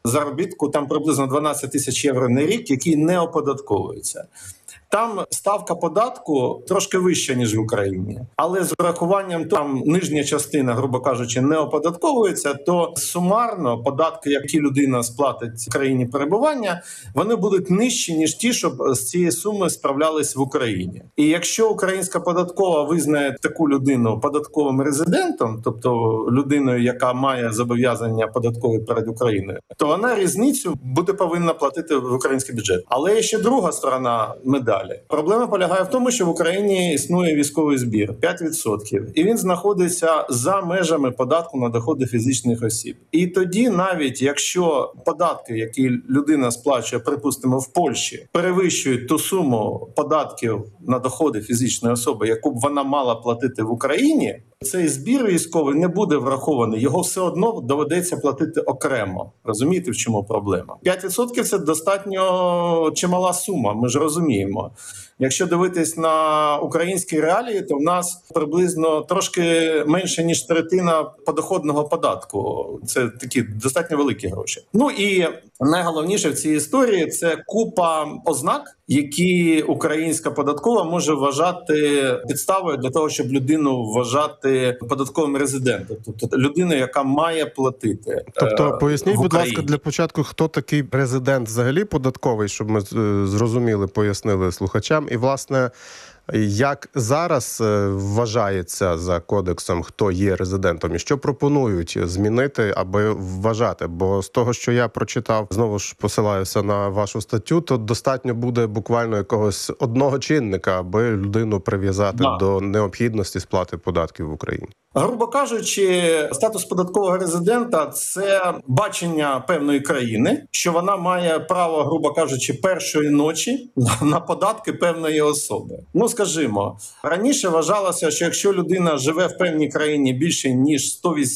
заробітку там приблизно 12 тисяч євро на рік, який не оподатковується. Там ставка податку трошки вища, ніж в Україні. Але з урахуванням там нижня частина, грубо кажучи, не оподатковується, то сумарно податки, які людина сплатить в країні перебування, вони будуть нижчі, ніж ті, щоб з цієї суми справлялись в Україні. І якщо українська податкова визнає таку людину податковим резидентом, тобто людиною, яка має зобов'язання податкові перед Україною, то вона різницю буде повинна платити в український бюджет. Але є ще друга сторона медалі. Проблема полягає в тому, що в Україні існує військовий збір 5%, і він знаходиться за межами податку на доходи фізичних осіб. І тоді, навіть якщо податки, які людина сплачує, припустимо, в Польщі, перевищують ту суму податків на доходи фізичної особи, яку б вона мала платити в Україні, цей збір військовий не буде врахований, його все одно доведеться платити окремо. Розумієте, в чому проблема? 5% – це достатньо чимала сума, ми ж розуміємо. Якщо дивитись на українські реалії, то в нас приблизно трошки менше, ніж третина подоходного податку. Це такі достатньо великі гроші. Ну і найголовніше в цій історії – це купа ознак, які українська податкова може вважати підставою для того, щоб людину вважати податковим резидентом. Тобто людиною, яка має платити. Тобто поясніть, будь ласка, для початку, хто такий резидент взагалі податковий, щоб ми зрозуміли, пояснили слухачам. І, власне, як зараз вважається за кодексом, хто є резидентом, і що пропонують змінити, аби вважати? Бо з того, що я прочитав, знову ж посилаюся на вашу статтю, то достатньо буде буквально якогось одного чинника, аби людину прив'язати до необхідності сплати податків в Україні. Грубо кажучи, статус податкового резидента – це бачення певної країни, що вона має право, грубо кажучи, першої ночі на податки певної особи. Ну, скажімо, раніше вважалося, що якщо людина живе в певній країні більше, ніж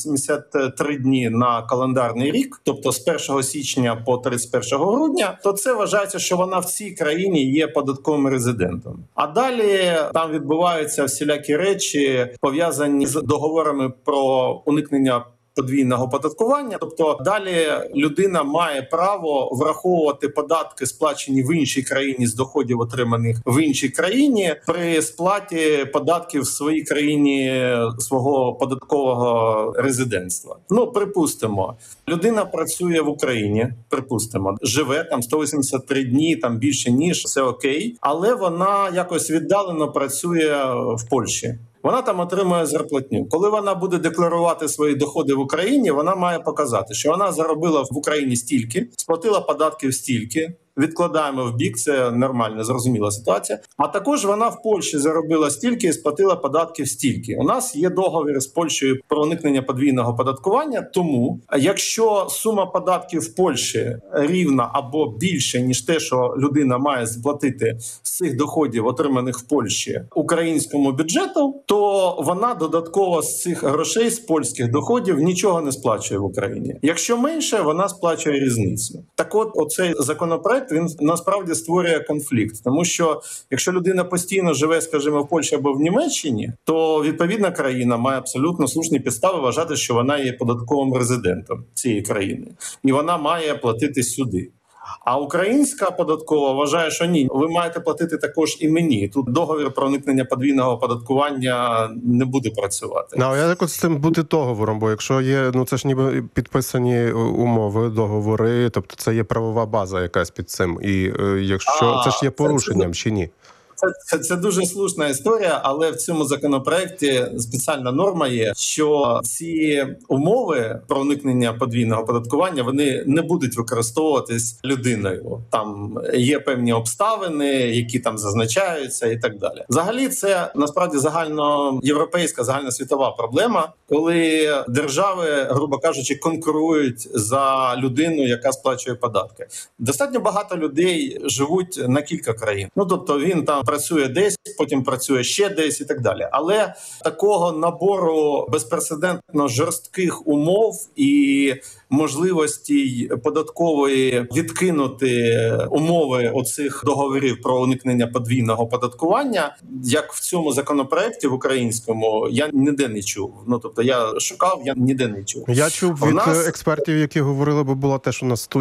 183 дні на календарний рік, тобто з 1 січня по 31 грудня, то це вважається, що вона в цій країні є податковим резидентом. А далі там відбуваються всілякі речі, пов'язані з договорами про уникнення подвійного оподаткування. Тобто далі людина має право враховувати податки, сплачені в іншій країні з доходів, отриманих в іншій країні, при сплаті податків в своїй країні свого податкового резидентства. Ну, припустимо, людина працює в Україні, припустимо, живе там 183 дні, там більше ніж, все окей, але вона якось віддалено працює в Польщі. Вона там отримує зарплатню. Коли вона буде декларувати свої доходи в Україні, вона має показати, що вона заробила в Україні стільки, сплатила податків стільки, відкладаємо в бік, це нормальна, зрозуміла ситуація. А також вона в Польщі заробила стільки і сплатила податків стільки. У нас є договір з Польщею про уникнення подвійного оподаткування, тому якщо сума податків в Польщі рівна або більше, ніж те, що людина має сплатити з цих доходів, отриманих в Польщі, українському бюджету, то вона додатково з цих грошей, з польських доходів, нічого не сплачує в Україні. Якщо менше, вона сплачує різницю. Так от, оцей законопроект, він насправді створює конфлікт. Тому що, якщо людина постійно живе, скажімо, в Польщі або в Німеччині, то відповідна країна має абсолютно слушні підстави вважати, що вона є податковим резидентом цієї країни. І вона має платити сюди. А українська податкова вважає, що ні, ви маєте платити також і мені. Тут договір про уникнення подвійного оподаткування не буде працювати. А як от з цим бути договором? Бо якщо є, це ж ніби підписані умови, договори, тобто це є правова база якась під цим. І якщо це ж є порушенням чи ні? Це дуже слушна історія, але в цьому законопроекті спеціальна норма є, що ці умови про уникнення подвійного оподаткування, вони не будуть використовуватись людиною. Там є певні обставини, які там зазначаються і так далі. Взагалі це насправді загальноєвропейська, загальносвітова проблема, коли держави, грубо кажучи, конкурують за людину, яка сплачує податки. Достатньо багато людей живуть на кілька країн. Ну, тобто він там працює десь, потім працює ще десь і так далі. Але такого набору безпрецедентно жорстких умов і можливості податкової відкинути умови оцих договорів про уникнення подвійного оподаткування, як в цьому законопроекті в українському, я ніде не чув. Ну, тобто я шукав, я ніде не чув. Я чув від експертів, які говорили, бо була теж у нас